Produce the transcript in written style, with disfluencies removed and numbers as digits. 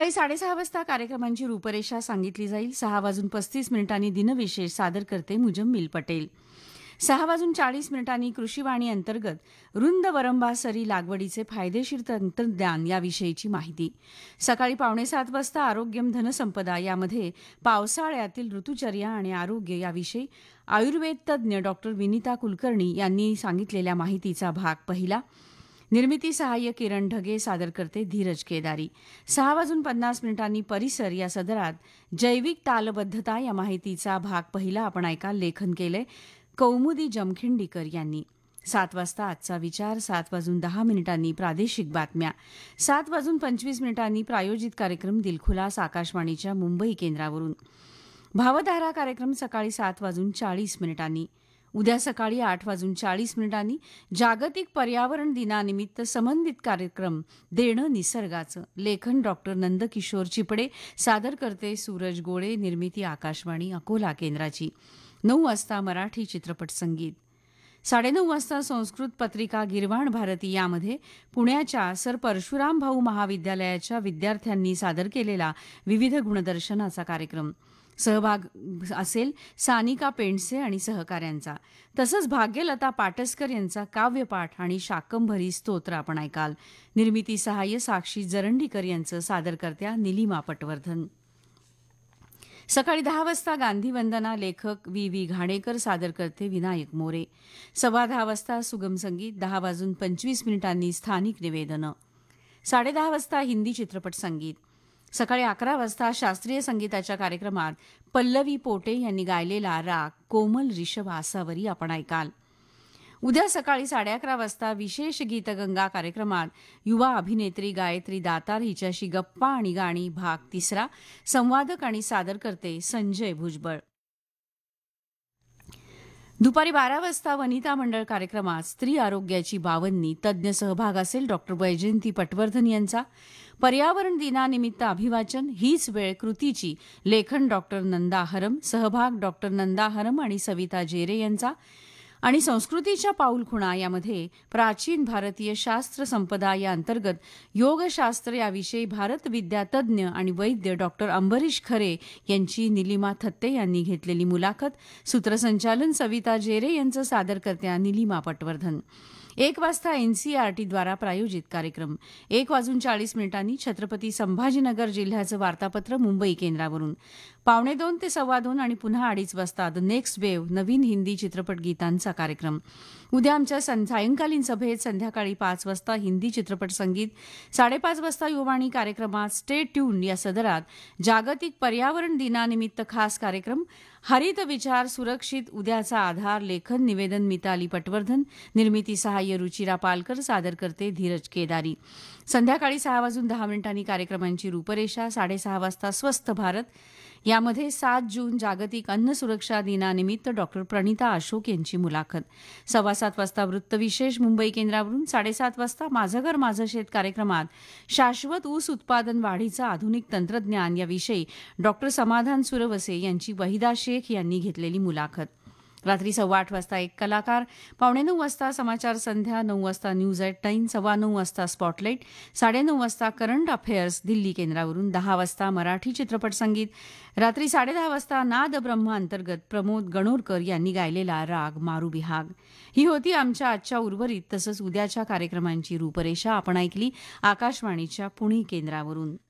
सकाळी 6:30 वाजता कार्यक्रमांची रूपरेषा सांगितली जाईल. 6:35 दिनविशेष सादर करते मुजम्मिल पटेल. 6:40 कृषीवाणी अंतर्गत रुंद वरंबासरी लागवडीचे फायदेशीर तंत्रज्ञान याविषयीची माहिती. सकाळी 6:45 वाजता आरोग्यम धनसंपदा यामध्ये पावसाळ्यातील ऋतुचर्या आणि आरोग्य याविषयी आयुर्वेद तज्ज्ञ डॉक्टर विनीता कुलकर्णी यांनी सांगितलेल्या माहितीचा भाग पहिला. निर्मिती सहाय्य किरण ढगे, सादर करते धीरज केदारी. 6:50 परिसर या सदरात जैविक तालबद्धता या माहितीचा भाग पहिला आपण ऐकाल. लेखन केले कौमुदी जमखिंडीकर यांनी. 7 वाजता आजचा विचार. 7:10 प्रादेशिक बातम्या. 7:25 प्रायोजित कार्यक्रम दिलखुलास आकाशवाणीच्या मुंबई केंद्रावरून. भावधारा कार्यक्रम सकाळी 7:40 उद्या सकाळी 8:40 जागतिक पर्यावरण दिनानिमित्त संबंधित कार्यक्रम देणं निसर्गाचं. लेखन डॉक्टर नंदकिशोर चिपडे, सादर करते सूरज गोळे. निर्मिती आकाशवाणी अकोला केंद्राची. 9 वाजता मराठी चित्रपट संगीत. 9:30 वाजता संस्कृत पत्रिका गिरवाण भारती यामध्ये पुण्याच्या सर परशुराम भाऊ महाविद्यालयाच्या विद्यार्थ्यांनी सादर केलेला विविध गुणदर्शनाचा कार्यक्रम. सहभाग असेल सानिका पेंडसे आणि सहकाऱ्यांचा. तसंच भाग्यलता पाटसकर यांचा काव्यपाठ आणि शाकंभरी स्तोत्र आपण ऐकाल. निर्मिती सहाय्य साक्षी जरंडीकर यांचं, सादर करत्या निलिमा पटवर्धन. सकाळी 10 वाजता गांधी वंदना, लेखक व्ही घाणेकर, सादर करते विनायक मोरे. 10:15 वाजता सुगम संगीत. 10:25 स्थानिक निवेदनं. 10:30 वाजता हिंदी चित्रपट संगीत. सकाळी 11 वाजता शास्त्रीय संगीताच्या कार्यक्रमात पल्लवी पोटे यांनी गायलेला राग कोमल ऋषभ आसावरी आपण ऐकाल. उद्या सकाळी 11:30 वाजता विशेष गीतगंगा कार्यक्रमात युवा अभिनेत्री गायत्री दातार हिच्याशी गप्पा आणि गाणी भाग 3. संवादक आणि सादर करते संजय भुजबळ. दुपारी 12 वाजता वनिता मंडळ कार्यक्रमात स्त्री आरोग्याची बावन्नी, तज्ज्ञ सहभाग असेल डॉक्टर वैजयंती पटवर्धन यांचा. पर्यावरण दिनानिमित्त अभिवाचन, हीच वेळ कृतीची, लेखन डॉक्टर नंदा हरम, सहभाग डॉक्टर नंदा हरम आणि सविता जेरे यांचा. आणि संस्कृतीच्या पाऊलखुणा यामध्ये प्राचीन भारतीय शास्त्र संपदा या अंतर्गत योगशास्त्र याविषयी भारत विद्यातज्ञ आणि वैद्य डॉक्टर अंबरीश खरे यांची निलिमा थत्ते यांनी घेतलेली मुलाखत. सूत्रसंचालन सविता जेरे यांचं, सादर करत्या निलिमा पटवर्धन. 1 वाजता एनसीईआरटीद्वारा प्रायोजित कार्यक्रम. 1:40 छत्रपती संभाजीनगर जिल्ह्याचं वार्तापत्र मुंबई केंद्रावरून. 1:15 ते 2:15 आणि पुन्हा 2:30 वाजता द नेक्स्ट वेव्ह, नवीन हिंदी चित्रपट गीतांचा कार्यक्रम. उद्या आमच्या सायंकालीन सभेत संध्याकाळी 5 वाजता हिंदी चित्रपट संगीत. 5:30 वाजता युवाणी कार्यक्रमात स्टे ट्यून या सदरात जागतिक पर्यावरण दिनानिमित्त खास कार्यक्रम. हरित विचार सुरक्षित उद्याचा आधार, लेखन निवेदन मिताली पटवर्धन. निर्मिती सहाय्य रुचिरा पालकर, सादर करते धीरज केदारी. संध्याकाळी 6:10 कार्यक्रमांची रूपरेषा. 6:30 वाजता स्वस्थ भारत यामध्ये 7 जून जागतिक अन्न सुरक्षा दिनानिमित्त डॉक्टर प्रणिता अशोक यांची मुलाखत. 7:15 वाजता वृत्तविशेष मुंबई केंद्रावरून. 7:30 वाजता माझं घर माझं शेत कार्यक्रमात शाश्वत ऊस उत्पादन वाढीचं आधुनिक तंत्रज्ञान याविषयी डॉक्टर समाधान सुरवसे यांची वहिदा शेख यांनी घेतलेली मुलाखत. रात्री 8:15 वाजता एक कलाकार. 8:45 वाजता समाचार संध्या. 9 वाजता न्यूज एट 10. 9:15 वाजता स्पॉटलाईट. 9:30 वाजता करंट अफेअर्स दिल्ली केंद्रावरून. 10 वाजता मराठी चित्रपट संगीत. रात्री 10:30 वाजता नाद ब्रह्म अंतर्गत प्रमोद गणोरकर यांनी गायलेला राग मारू बिहाग. ही होती आमच्या आजच्या उर्वरित तसंच उद्याच्या कार्यक्रमांची रूपरेषा. आपण ऐकली आकाशवाणीच्या पुणे केंद्रावरून.